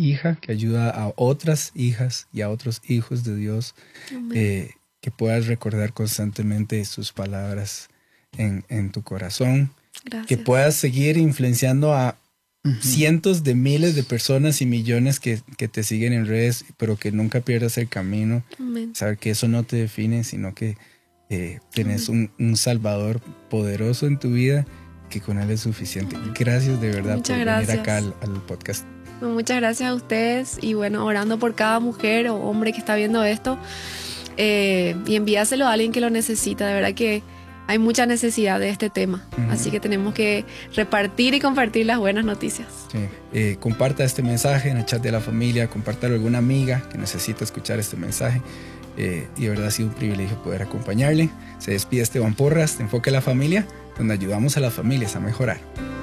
hija que ayuda a otras hijas y a otros hijos de Dios, que puedas recordar constantemente sus palabras en tu corazón. Gracias. Que puedas seguir influenciando a cientos de miles de personas y millones que te siguen en redes, pero que nunca pierdas el camino. Amén. Saber que eso no te define, sino que tienes un Salvador poderoso en tu vida, que con Él es suficiente. Amén. Gracias de verdad por venir acá al podcast. Muchas gracias a ustedes, y bueno, orando por cada mujer o hombre que está viendo esto, y envíaselo a alguien que lo necesita. De verdad que hay mucha necesidad de este tema, así que tenemos que repartir y compartir las buenas noticias. Sí. Comparta este mensaje en el chat de la familia, compártalo a alguna amiga que necesita escuchar este mensaje, y de verdad ha sido un privilegio poder acompañarle. Se despide Esteban Porras de Enfoque a la Familia, donde ayudamos a las familias a mejorar.